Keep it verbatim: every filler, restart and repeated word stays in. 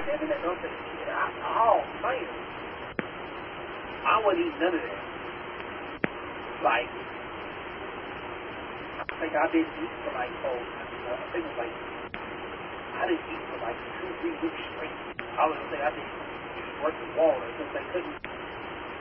Damn it, that don't say shit. I, oh, man. I wouldn't eat none of that. Like, I think I didn't eat for like, oh, I think it was like, I didn't eat for like two, three weeks straight. I was gonna say I didn't work the water because they couldn't